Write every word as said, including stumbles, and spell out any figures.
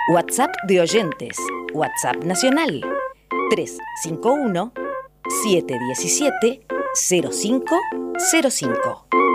WhatsApp de oyentes. WhatsApp nacional. tres cinco uno, siete uno siete, cero cinco cero cinco.